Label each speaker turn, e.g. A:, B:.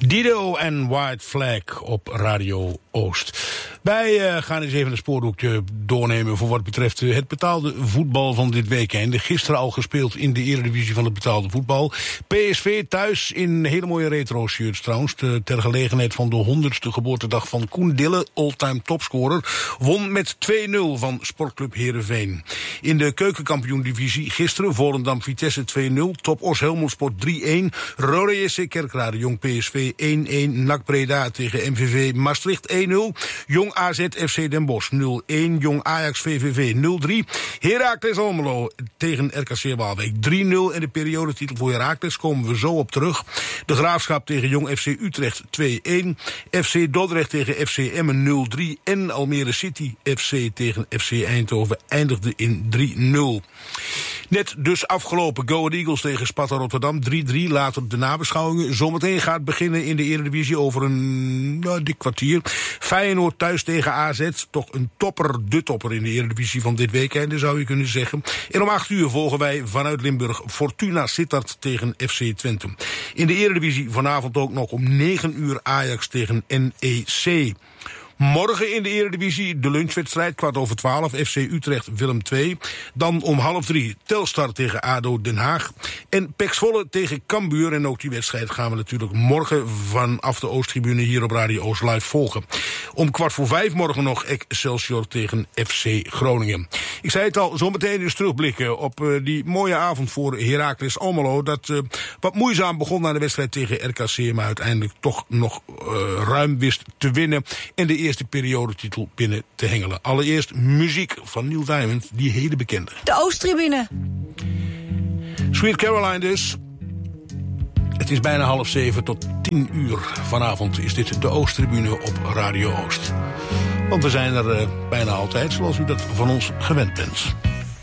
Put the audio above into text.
A: Dido en White Flag op Radio Oost. Wij gaan eens even een spoordoekje doornemen voor wat betreft het betaalde voetbal van dit weekend. Gisteren al gespeeld in de eredivisie van het betaalde voetbal. PSV thuis in hele mooie retro-shirts trouwens. Ter gelegenheid van de 100ste geboortedag van Koen Dille, all-time topscorer, won met 2-0 van Sportclub Heerenveen. In de keukenkampioen-divisie gisteren Volendam Vitesse 2-0, Top Os Helmond Sport 3-1, Rode JC Kerkrade Jong PSV 1-1, NAC Breda tegen MVV Maastricht 1-0, Jong AZ FC Den Bosch 0-1, Jong Ajax VVV 0-3, Heracles Almelo tegen RKC Waalwijk 3-0 en de periodetitel voor Heracles komen we zo op terug. De Graafschap tegen Jong FC Utrecht 2-1, FC Dordrecht tegen FC Emmen 0-3 en Almere City FC tegen FC Eindhoven eindigde in 3-0. Net dus afgelopen Go Ahead Eagles tegen Sparta Rotterdam 3-3. Later de nabeschouwingen. Zometeen gaat beginnen in de Eredivisie over een dik kwartier. Feyenoord thuis tegen AZ. Toch een topper, de topper in de Eredivisie van dit weekend, zou je kunnen zeggen. En om 8 uur volgen wij vanuit Limburg Fortuna Sittard tegen FC Twente. In de Eredivisie vanavond ook nog om 9 uur Ajax tegen NEC. Morgen in de Eredivisie de lunchwedstrijd, 12:15, FC Utrecht Willem II. Dan om 2:30 Telstar tegen ADO Den Haag. En PEC Zwolle tegen Cambuur. En ook die wedstrijd gaan we natuurlijk morgen vanaf de Oosttribune hier op Radio Oost live volgen. Om 4:15 morgen nog Excelsior tegen FC Groningen. Ik zei het al, zometeen eens terugblikken op die mooie avond voor Heracles Almelo. Dat wat moeizaam begon na de wedstrijd tegen RKC, maar uiteindelijk toch nog ruim wist te winnen. En de eerste periodetitel binnen te hengelen. Allereerst muziek van Neil Diamond, die hele bekende.
B: De Oosttribune.
A: Sweet Caroline dus. Het is bijna 6:30 tot 10 uur. Vanavond is dit de Oosttribune op Radio Oost. Want we zijn er bijna altijd, zoals u dat van ons gewend bent.